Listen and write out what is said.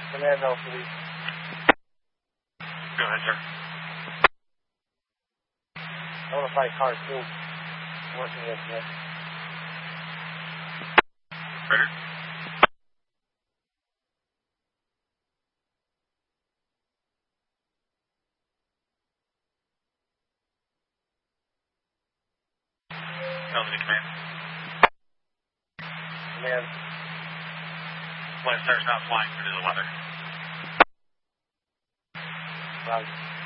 Command no, police. Go ahead, sir. Notify car 2. Working with you. Ready? Melody command. Command. Flight Star's not flying due to the weather. Roger.